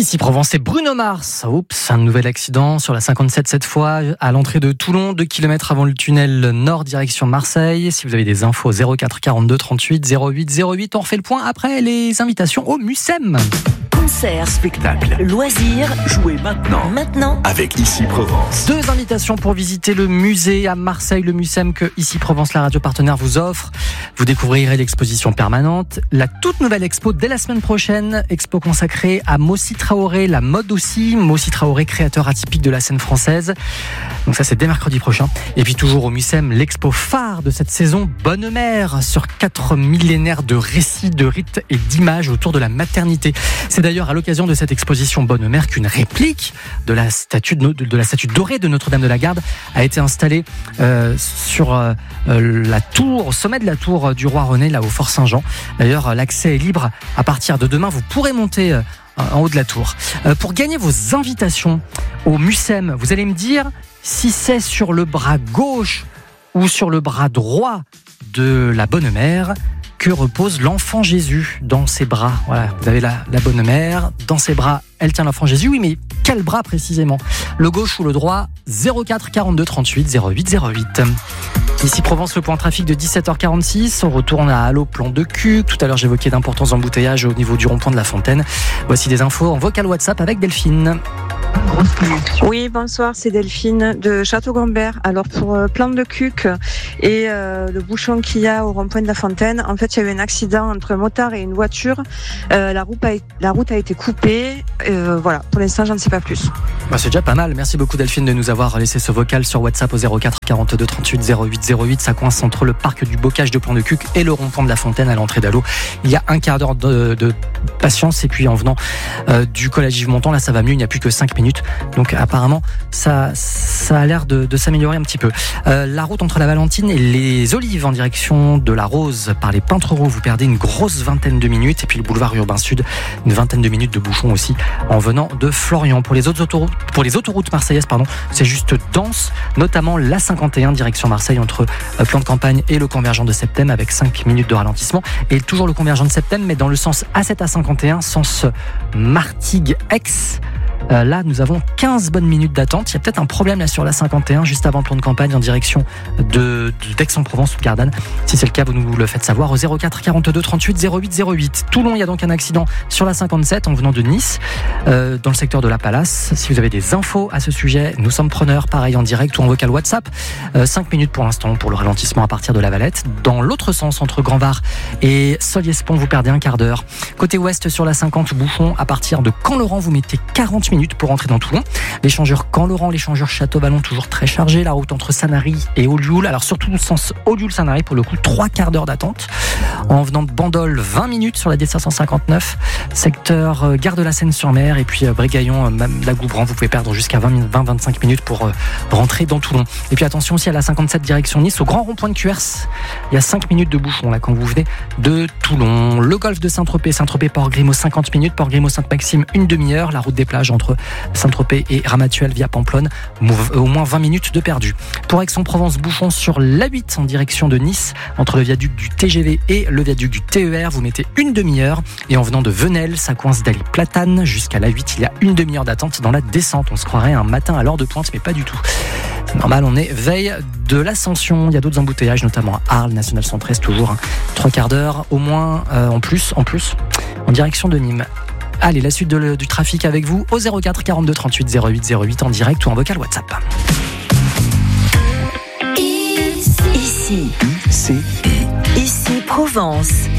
Ici Provence, c'est Bruno Mars. Oups, un nouvel accident sur la 57 cette fois, à l'entrée de Toulon, 2 km avant le tunnel nord direction Marseille. Si vous avez des infos, 04 42 38 08 08. On refait le point après les invitations au MUSEM. Concert, spectacle, loisirs, jouez maintenant avec Ici Provence. 2 invitations pour visiter le musée à Marseille, le MUSEM que Ici Provence, la radio partenaire, vous offre. Vous découvrirez l'exposition permanente, la toute nouvelle expo dès la semaine prochaine, expo consacrée à Mossi Traoré, la mode aussi. Mossi Traoré, créateur atypique de la scène française. Donc ça, c'est dès mercredi prochain. Et puis toujours au MUSEM, l'expo phare de cette saison, Bonne Mère, sur 4 millénaires de récits, de rites et d'images autour de la maternité. C'est d'ailleurs à l'occasion de cette exposition Bonne Mère qu'une réplique de la statue dorée de Notre-Dame de la Garde a été installée sur la tour, au sommet de la tour du Roi René, là au Fort Saint-Jean. D'ailleurs, l'accès est libre à partir de demain. Vous pourrez monter en haut de la tour. Pour gagner vos invitations au MUSEM, vous allez me dire si c'est sur le bras gauche ou sur le bras droit de la Bonne Mère que repose l'enfant Jésus dans ses bras. Voilà, vous avez la Bonne Mère, dans ses bras, elle tient l'enfant Jésus. Oui, mais quel bras précisément ? Le gauche ou le droit ? 04 42 38 08 08. Ici Provence, le point trafic de 17h46. On retourne à Allo, plan de cul. Tout à l'heure, j'évoquais d'importants embouteillages au niveau du rond-point de la Fontaine. Voici des infos en vocal WhatsApp avec Delphine. Oui, bonsoir, c'est Delphine de Château-Gombert. Alors pour plan de Cuc et le bouchon qu'il y a au rond-point de la Fontaine, en fait il y a eu un accident entre un motard et une voiture. La route a été coupée. Voilà, pour l'instant j'en sais pas plus. C'est déjà pas mal. Merci beaucoup Delphine de nous avoir laissé ce vocal sur WhatsApp au 04 42 38 08 08. Ça coince entre le parc du Bocage de Plan de Cuc et le rond-point de la Fontaine à l'entrée d'Allo. Il y a un quart d'heure de patience et puis en venant du collège Yves Montand, là ça va mieux, il n'y a plus que 5 minutes. Donc apparemment ça a l'air de s'améliorer un petit peu. La route entre la Valentine et les Olives en direction de la Rose par les Pintrereaux, vous perdez une grosse vingtaine de minutes. Et puis le boulevard urbain sud, une vingtaine de minutes de bouchon aussi en venant de Florian. Pour les autoroutes marseillaises, c'est juste dense, notamment la 51 direction Marseille entre Plan de Campagne et le convergent de Septem avec 5 minutes de ralentissement. Et toujours le convergent de Septem, mais dans le sens A7 à 51, sens Martigues-Aix. Là, nous avons 15 bonnes minutes d'attente. Il y a peut-être un problème là sur la 51, juste avant le plan de campagne en direction d'Aix-en-Provence ou de Gardanne. Si c'est le cas, vous nous le faites savoir au 04 42 38 08 08. Toulon, il y a donc un accident sur la 57 en venant de Nice, dans le secteur de la Palace. Si vous avez des infos à ce sujet, nous sommes preneurs, pareil en direct ou en vocal WhatsApp. 5 minutes pour l'instant pour le ralentissement à partir de la Valette. Dans l'autre sens, entre Grand-Var et Solliès-Pont, vous perdez un quart d'heure. Côté ouest, sur la 50, bouchon à partir de Caen-Laurent, vous mettez 40 minutes pour entrer dans Toulon. L'échangeur Caen-Laurent, l'échangeur Château-Vallon, toujours très chargé. La route entre Sanary et Olioul. Alors surtout le sens Olioul-Sanary, pour le coup, 3 quarts d'heure d'attente. En venant de Bandol, 20 minutes sur la D559. Secteur Gare de la Seine-sur-Mer. Et puis Brégaillon, la Goubran, vous pouvez perdre jusqu'à 20-25 minutes pour rentrer dans Toulon. Et puis attention aussi à la 57 direction Nice, au grand rond-point de Cuers. Il y a 5 minutes de bouchon là quand vous venez de Toulon. Le golfe de Saint-Tropez, Port-Grimaud, 50 minutes. Port-Grimaud, Sainte-Maxime, une demi-heure. La route des plages entre Saint-Tropez et Ramatuelle via Pamplonne, au moins 20 minutes de perdu. Pour Aix-en-Provence, bouchon sur l'A8 en direction de Nice, entre le viaduc du TGV et le viaduc du TER, vous mettez une demi-heure. Et en venant de Venelle, ça coince d'Ali Platane jusqu'à l'A8, il y a une demi-heure d'attente dans la descente. On se croirait un matin à l'heure de pointe, mais pas du tout. C'est normal, on est veille de l'Ascension. Il y a d'autres embouteillages, notamment à Arles, National 113, toujours 3 quarts d'heure, au moins, en plus, en direction de Nîmes. Allez, la suite du trafic avec vous au 04 42 38 08 08 en direct ou en vocal WhatsApp. Ici Provence.